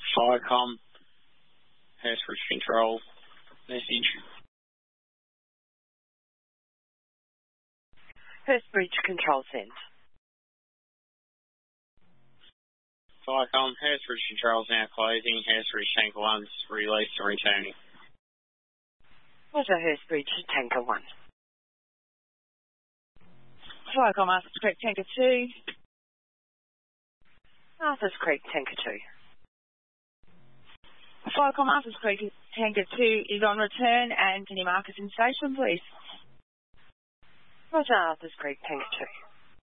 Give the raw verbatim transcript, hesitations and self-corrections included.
Firecom, Hurstbridge Control, message. Hurstbridge Control sent. Firecom, Hurstbridge Control is now closing. Hurstbridge Tanker one's released and returning. Roger, Hurstbridge Tanker one. Firecom, Arthur's Creek Tanker two. Arthur's Creek Tanker two. Firecom, Arthur's Creek Tanker two is on return, and can you mark us in station, please? Roger, Arthur's Creek Tanker two.